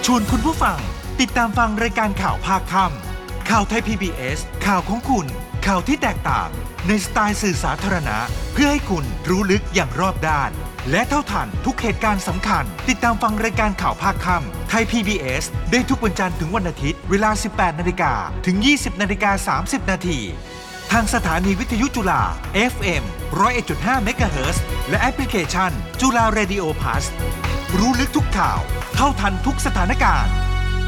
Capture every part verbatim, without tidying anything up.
ชวนคุณผู้ฟังติดตามฟังรายการข่าวภาคค่ำข่าวไทย พี บี เอส ข่าวของคุณข่าวที่แตกต่างในสไตล์สื่อสาธารณะเพื่อให้คุณรู้ลึกอย่างรอบด้านและเท่าทันทุกเหตุการณ์สำคัญติดตามฟังรายการข่าวภาคค่ำไทย พี บี เอส ได้ทุกวันจันทร์ถึงวันอาทิตย์เวลา สิบแปดนาฬิกา ถึง ยี่สิบนาฬิกาสามสิบนาทีทางสถานีวิทยุจุฬา เอฟ เอ็ม หนึ่งศูนย์เอ็ดจุดห้า เมกะเฮิรตซ์ และแอปพลิเคชันจุฬาเรดิโอพลัสรู้ลึกทุกข่าวเท่าทันทุกสถานการณ์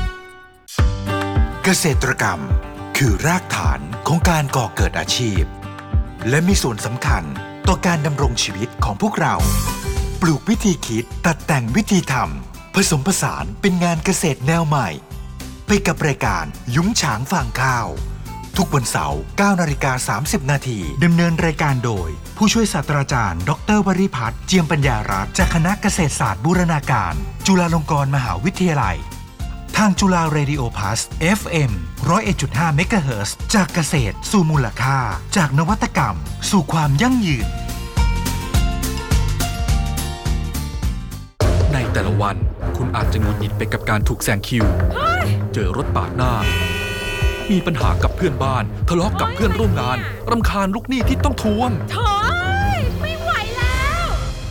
เกษตรกรรมคือรากฐานของการก่อเกิดอาชีพและมีส่วนสำคัญต่อการดำรงชีวิตของพวกเราปลูกวิธีคิดตัดแต่งวิธีทำผสมผสานเป็นงานเกษตรแนวใหม่ไปกับรายการยุ้งฉางฟางข้าวทุกวันเสาร์ เก้านาฬิกาสามสิบนาทีดำเนินรายการโดยผู้ช่วยศาสตราจารย์ดรวริพัฒน์เจียมปัญญารัตน์จากคณะเกษตรศาสตร์บูรณาการจุฬาลงกรณ์มหาวิทยาลัยทางจุฬาเรดิโอพลัส เอฟ เอ็ม หนึ่งศูนย์เอ็ดจุดห้า เมกะเฮิรตซ์ จากเกษตรสู่มูลค่าจากนวัตกรรมสู่ความยั่งยืนในแต่ละวันคุณอาจจะหงุดหงิดไปกับการถูกแซงคิวเจอรถปาดหน้ามีปัญหากับเพื่อนบ้านทะเลาะกับเพื่อนร่วมงานรำคาญลูกหนี้ที่ต้องทวงโถ่ไม่ไหวแล้ว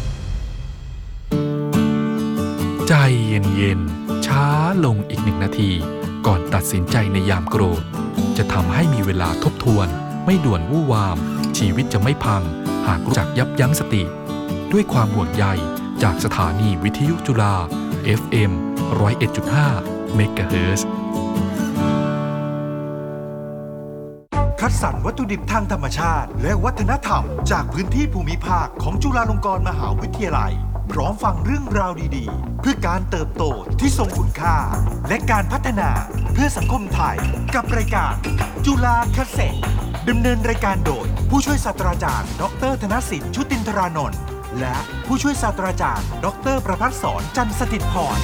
ใจเย็นๆช้าลงอีกหนึ่งนาทีก่อนตัดสินใจในยามโกรธจะทำให้มีเวลาทบทวนไม่ด่วนวู่วามชีวิตจะไม่พังหากรู้จักยับยั้งสติด้วยความห่วงใยจากสถานีวิทยุจุฬา เอฟ เอ็ม หนึ่งศูนย์เอ็ดจุดห้า เมกะเฮิรตซ์คัดสรรวัตถุดิบทางธรรมชาติและวัฒนธรรมจากพื้นที่ภูมิภาคของจุฬาลงกรณ์มหาวิทยาลัยพร้อมฟังเรื่องราวดีๆเพื่อการเติบโตที่ทรงคุณค่าและการพัฒนาเพื่อสังคมไทยกับรายการจุฬาเกษตรดำเนินรายการโดยผู้ช่วยศาสตราจารย์ดรธนสิทธิ์ชุตินทรานนท์และผู้ช่วยศาสตราจารย์ดรประภัสสรจันทร์สถิตพร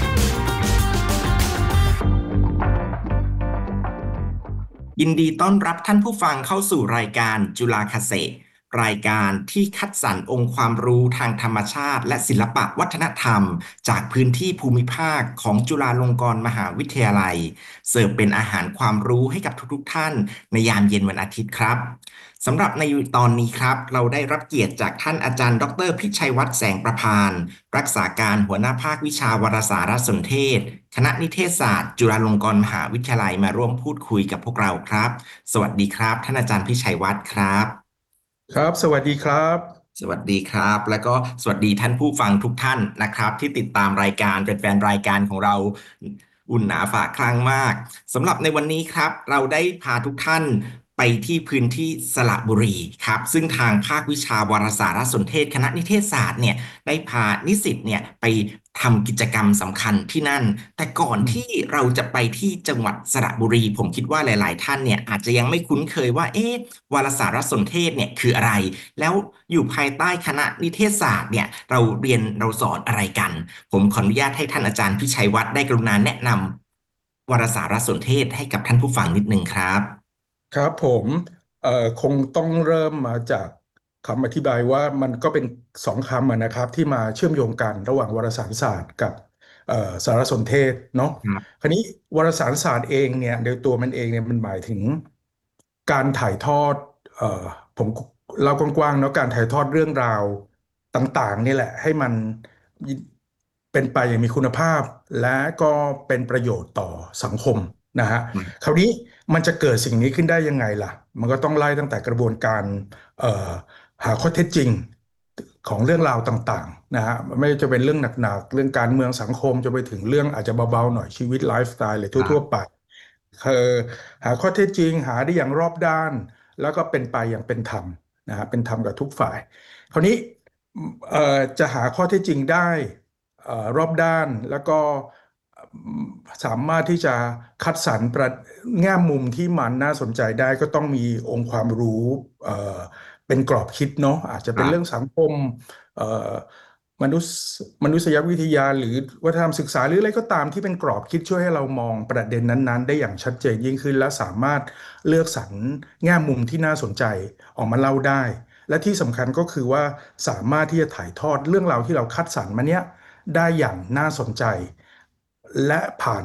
ยินดีต้อนรับท่านผู้ฟังเข้าสู่รายการจุฬาเกษตรรายการที่คัดสรรองค์ความรู้ทางธรรมชาติและศิลปะวัฒนธรรมจากพื้นที่ภูมิภาคของจุฬาลงกรณ์มหาวิทยาลัยเสิร์ฟเป็นอาหารความรู้ให้กับทุกๆท่านในยามเย็นวันอาทิตย์ครับสำหรับในตอนนี้ครับเราได้รับเกียรติจากท่านอาจารย์ดรพิชัยวัฒน์แสงประพานรักษาการหัวหน้าภาควิชาวารสารสนเทศคณะนิเทศศาสตร์จุฬาลงกรณ์มหาวิทยาลัยมาร่วมพูดคุยกับพวกเราครับสวัสดีครับท่านอาจารย์พิชัยวัฒน์ครับครับสวัสดีครับสวัสดีครับแล้วก็สวัสดีท่านผู้ฟังทุกท่านนะครับที่ติดตามรายการเป็นแฟนรายการของเราอุ่นหนาฝาคลั่งมากสำหรับในวันนี้ครับเราได้พาทุกท่านไปที่พื้นที่สระบุรีครับซึ่งทางภาควิชาวารสารสนเทศคณะนิเทศศาสตร์เนี่ยได้พานิสิตเนี่ยไปทำกิจกรรมสำคัญที่นั่นแต่ก่อนที่เราจะไปที่จังหวัดสระบุรีผมคิดว่าหลายๆท่านเนี่ยอาจจะยังไม่คุ้นเคยว่าเอ๊ะวารสารสนเทศเนี่ยคืออะไรแล้วอยู่ภายใต้คณะนิเทศศาสตร์เนี่ยเราเรียนเราสอนอะไรกันผมขออนุญาตให้ท่านอาจารย์พิชัยวัฒน์ได้กรุณาแนะนำวารสารสนเทศให้กับท่านผู้ฟังนิดนึงครับครับผมเอ่อคงต้องเริ่มมาจากคำอธิบายว่ามันก็เป็นสองคำนะครับที่มาเชื่อมโยงกันระหว่างวารสารศาสตร์กับเอ่อสารสนเทศเนาะคราวนี้วารสารศาสตร์เองเนี่ยโดยตัวมันเองเนี่ยมันหมายถึงการถ่ายทอดเอ่อผมเล่ากว้างๆเนาะการถ่ายทอดเรื่องราวต่างๆนี่แหละให้มันเป็นไปอย่างมีคุณภาพและก็เป็นประโยชน์ต่อสังคมนะฮะคราวนี้มันจะเกิดสิ่งนี้ขึ้นได้ยังไงล่ะมันก็ต้องไล่ตั้งแต่กระบวนการหาข้อเท็จจริงของเรื่องราวต่างๆนะฮะไม่จะเป็นเรื่องหนักๆเรื่องการเมืองสังคมจะไปถึงเรื่องอาจจะเบาๆหน่อยชีวิตไลฟ์สไตล์เลยทั่วๆไปคือหาข้อเท็จจริงหาได้อย่างรอบด้านแล้วก็เป็นไปอย่างเป็นธรรมนะฮะเป็นธรรมกับทุกฝ่ายคราวนี้จะหาข้อเท็จจริงได้รอบด้านแล้วก็สามารถที่จะคัดสรรประแง่มุมที่มันน่าสนใจได้ก็ต้องมีองค์ความรู้เอ่อเป็นกรอบคิดเนาะอาจจะเป็นเรื่องสังคมเอ่อมนุษยมนุษยวิทยาหรือวัฒนธรรมศึกษาหรืออะไรก็ตามที่เป็นกรอบคิดช่วยให้เรามองประเด็นนั้นๆได้อย่างชัดเจนยิ่งขึ้นและสามารถเลือกสรรแง่มุมที่น่าสนใจออกมาเล่าได้และที่สำคัญก็คือว่าสามารถที่จะถ่ายทอดเรื่องราวที่เราคัดสรรมาเนี้ยได้อย่างน่าสนใจและผ่าน